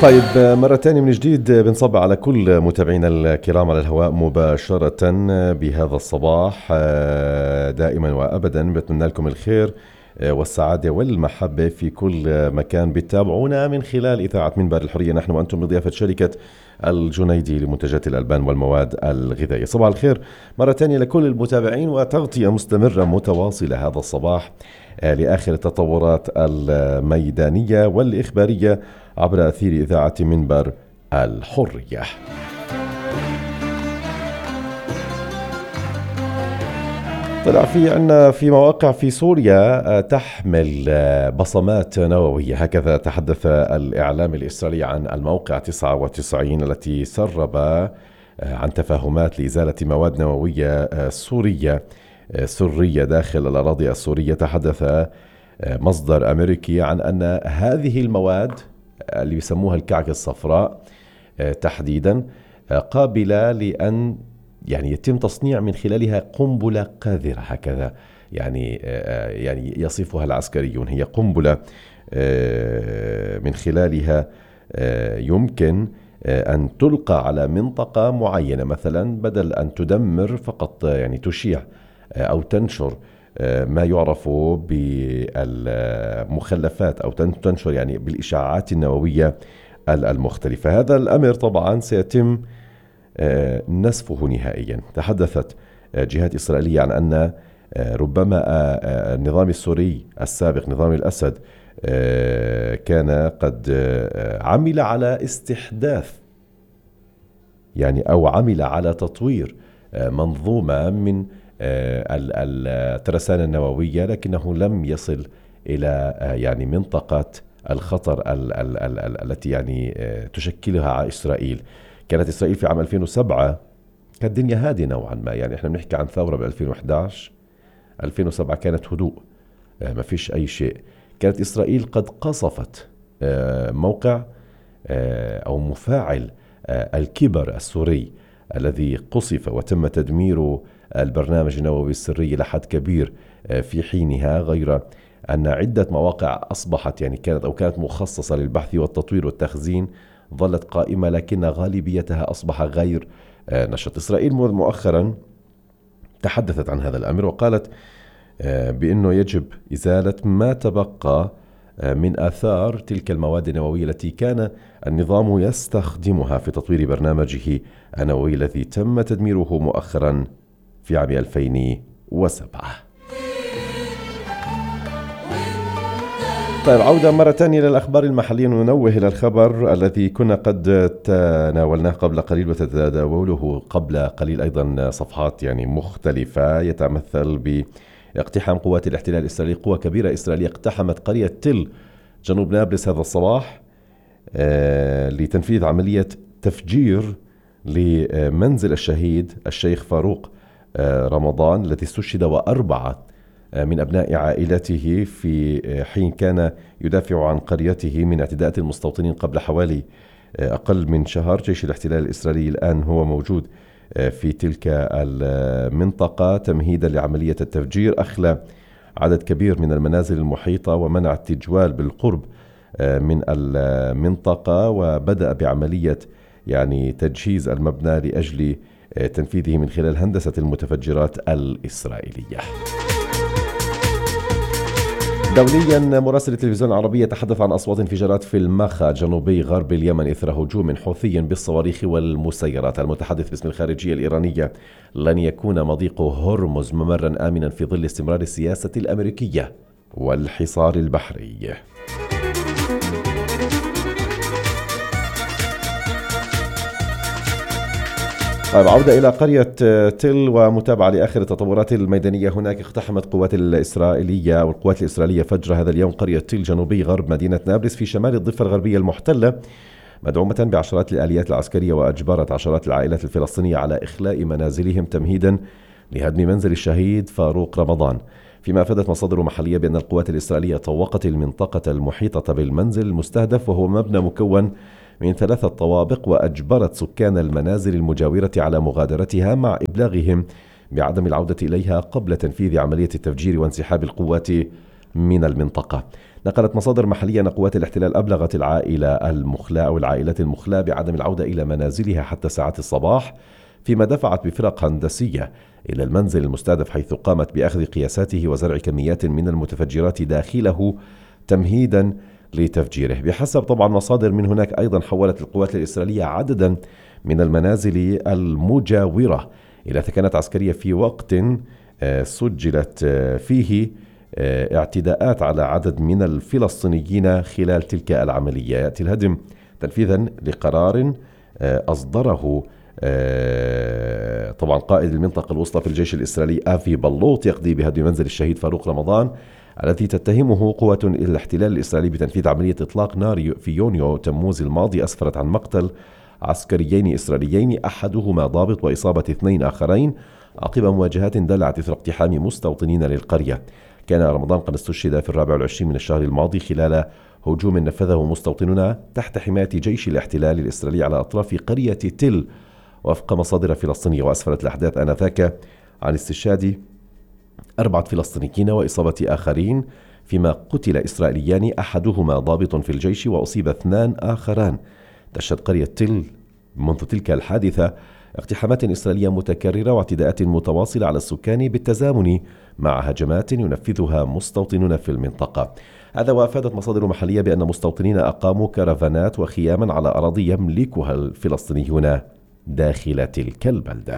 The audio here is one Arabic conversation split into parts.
طيب مرة تانية من جديد بنصب على كل متابعينا الكرام على الهواء مباشرة بهذا الصباح. دائما وأبدا بتمنى لكم الخير والسعادة والمحبة في كل مكان بتتابعونا من خلال إذاعة منبر الحرية، نحن وأنتم بضيافة شركة الجنيدي لمنتجات الألبان والمواد الغذائية. صباح الخير مرة تانية لكل المتابعين، وتغطية مستمرة متواصلة هذا الصباح لآخر التطورات الميدانية والإخبارية عبر أثير إذاعة منبر الحرية. طلع في مواقع في سوريا تحمل بصمات نووية، هكذا تحدث الإعلام الإسرائيلي عن الموقع 99 التي سرب عن تفاهمات لإزالة مواد نووية سرية داخل الأراضي السورية. تحدث مصدر أمريكي عن أن هذه المواد اللي بيسموها الكعكة الصفراء تحديدا قابلة لأن يتم تصنيع من خلالها قنبلة قاذرة، هكذا يعني يصفها العسكريون. هي قنبلة من خلالها يمكن أن تلقى على منطقة معينة، مثلا بدل أن تدمر فقط تشيع أو تنشر ما يعرف بالمخلفات أو تنشر بالإشعاعات النووية المختلفة. هذا الأمر طبعا سيتم نسفه نهائيا. تحدثت جهات إسرائيلية عن أن ربما النظام السوري السابق نظام الأسد كان قد عمل على استحداث أو عمل على تطوير منظومة من الترسانة النووية، لكنه لم يصل إلى منطقة الخطر التي تشكلها إسرائيل. كانت إسرائيل في عام 2007 كانت الدنيا هادئة نوعا ما، احنا بنحكي عن ثورة ب 2011. 2007 كانت هدوء، ما فيش أي شيء. كانت إسرائيل قد قصفت موقع أو مفاعل الكبر السوري الذي قصف وتم تدمير البرنامج النووي السري لحد كبير في حينها، غير أن عدة مواقع أصبحت كانت مخصصة للبحث والتطوير والتخزين ظلت قائمة، لكن غالبيتها أصبح غير نشط. إسرائيل مؤخرا تحدثت عن هذا الأمر وقالت بأنه يجب إزالة ما تبقى من آثار تلك المواد النووية التي كان النظام يستخدمها في تطوير برنامجه النووي الذي تم تدميره مؤخرا في عام 2007. طيب، عودة مرة تانية للأخبار المحلية، وننوه إلى الخبر الذي كنا قد تناولناه قبل قليل وتتداوله قبل قليل أيضا صفحات مختلفة، يتمثل باقتحام قوات الاحتلال الإسرائيلي. قوة كبيرة إسرائيلية اقتحمت قرية تل جنوب نابلس هذا الصباح لتنفيذ عملية تفجير لمنزل الشهيد الشيخ فاروق رمضان الذي استشهد وأربعة من أبناء عائلته في حين كان يدافع عن قريته من اعتداءات المستوطنين قبل حوالي أقل من شهر. جيش الاحتلال الإسرائيلي الآن هو موجود في تلك المنطقة تمهيدا لعملية التفجير. أخلى عدد كبير من المنازل المحيطة ومنع التجوال بالقرب من المنطقة، وبدأ بعملية تجهيز المبنى لأجل تنفيذه من خلال هندسة المتفجرات الإسرائيلية. دوليا، مراسل التلفزيون العربية تحدث عن أصوات انفجارات في المخا جنوبي غرب اليمن إثر هجوم حوثي بالصواريخ والمسيرات. المتحدث باسم الخارجية الإيرانية: لن يكون مضيق هرمز ممرا آمنا في ظل استمرار السياسة الأمريكية والحصار البحري. طيب، عودة إلى قرية تل ومتابعة لآخر التطورات الميدانية هناك. اقتحمت القوات الإسرائيلية فجر هذا اليوم قرية تل جنوبي غرب مدينة نابلس في شمال الضفة الغربية المحتلة، مدعومة بعشرات الآليات العسكرية، وأجبرت عشرات العائلات الفلسطينية على إخلاء منازلهم تمهيدا لهدم منزل الشهيد فاروق رمضان. فيما أفادت مصادر محلية بأن القوات الإسرائيلية طوقت المنطقة المحيطة بالمنزل المستهدف، وهو مبنى مكون من 3 طوابق، وأجبرت سكان المنازل المجاورة على مغادرتها مع إبلاغهم بعدم العودة إليها قبل تنفيذ عملية التفجير وانسحاب القوات من المنطقة. نقلت مصادر محلية أن قوات الاحتلال أبلغت العائلة المخلاة أو العائلات المخلاة بعدم العودة إلى منازلها حتى ساعات الصباح، فيما دفعت بفرق هندسية إلى المنزل المستهدف حيث قامت بأخذ قياساته وزرع كميات من المتفجرات داخله تمهيدا لتفجيره. بحسب طبعا مصادر من هناك، أيضا حولت القوات الإسرائيلية عددا من المنازل المجاورة إلى ثكنات عسكرية في وقت سجلت فيه اعتداءات على عدد من الفلسطينيين خلال تلك العملية. يأتي الهدم تنفيذا لقرار أصدره طبعا قائد المنطقة الوسطى في الجيش الإسرائيلي آفي بلوط، يقضي بهدم منزل الشهيد فاروق رمضان الذي تتهمه قوة الاحتلال الإسرائيلي بتنفيذ عملية إطلاق نار في يونيو تموز الماضي أسفرت عن مقتل عسكريين إسرائيليين، أحدهما ضابط، وإصابة 2 آخرين عقب مواجهات اندلعت إثر اقتحام مستوطنين للقرية. كان رمضان قد استشهد في 24 من الشهر الماضي خلال هجوم نفذه مستوطنون تحت حماية جيش الاحتلال الإسرائيلي على أطراف قرية تل وفق مصادر فلسطينية. وأسفرت الأحداث آنذاك عن استشهاد 4 فلسطينيين وإصابة آخرين، فيما قتل إسرائيليان أحدهما ضابط في الجيش وأصيب 2 آخران. تشهد قرية تل منذ تلك الحادثة اقتحامات إسرائيلية متكررة واعتداءات متواصلة على السكان بالتزامن مع هجمات ينفذها مستوطنون في المنطقة. هذا وأفادت مصادر محلية بأن مستوطنين أقاموا كرفانات وخياما على أراضي يملكها الفلسطينيون داخل تلك البلدة.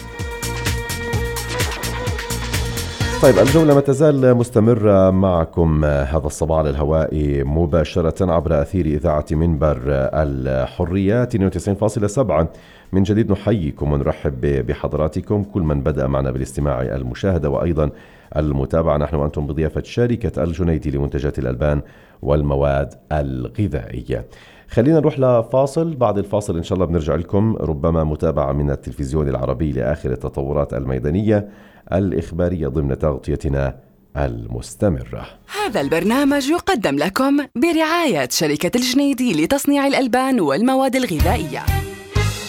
طيب، الجولة ما تزال مستمرة معكم هذا الصباح على الهواء مباشرة عبر أثير إذاعة منبر الحرية 92.7. من جديد نحييكم ونرحب بحضراتكم كل من بدأ معنا بالاستماع، المشاهدة وأيضا المتابعة. نحن وأنتم بضيافة شركة الجنيدي لمنتجات الألبان والمواد الغذائية. خلينا نروح لفاصل، بعد الفاصل إن شاء الله بنرجع لكم ربما متابعة من التلفزيون العربي لآخر التطورات الميدانية الإخبارية ضمن تغطيتنا المستمرة. هذا البرنامج يقدم لكم برعاية شركة الجنيدي لتصنيع الألبان والمواد الغذائية.